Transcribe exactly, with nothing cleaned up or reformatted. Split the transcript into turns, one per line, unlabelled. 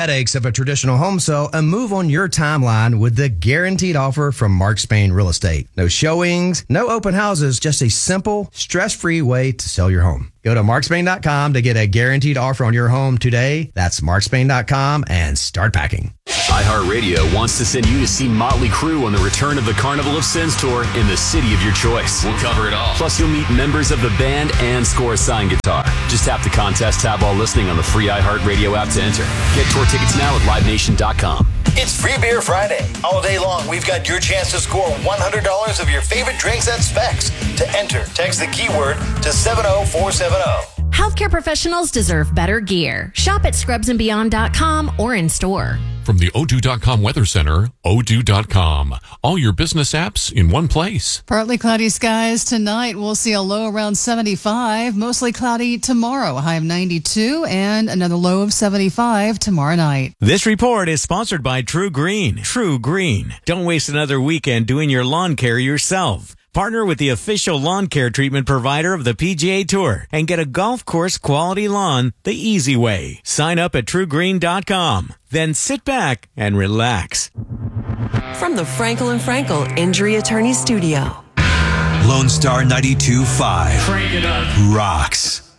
Headaches of a traditional home sale and move on your timeline with the guaranteed offer from Mark Spain Real Estate. No showings, no open houses, just a simple, stress-free way to sell your home. Go to mark spain dot com to get a guaranteed offer on your home today. That's mark spain dot com and start packing.
iHeartRadio wants to send you to see Motley Crue on the return of the Carnival of Sins tour in the city of your choice. We'll cover it all. Plus, you'll meet members of the band and score a signed guitar. Just tap the contest tab while listening on the free iHeartRadio app to enter. Get tour tickets now at live nation dot com.
It's Free Beer Friday. All day long, we've got your chance to score one hundred dollars of your favorite drinks at Specs. To enter, text the keyword to seven oh four seven oh.
Healthcare professionals deserve better gear. Shop at scrubs and beyond dot com or in store.
From the O two dot com Weather Center, O two dot com. All your business apps in one place.
Partly cloudy skies tonight. We'll see a low around seventy-five. Mostly cloudy tomorrow, a high of ninety-two, and another low of seventy-five tomorrow night.
This report is sponsored by True Green. True Green. Don't waste another weekend doing your lawn care yourself. Partner with the official lawn care treatment provider of the P G A Tour and get a golf course quality lawn the easy way. Sign up at true green dot com. Then sit back and relax.
From the Frankel and Frankel Injury Attorney Studio.
Lone Star ninety-two point five.
Crank it up.
Rocks.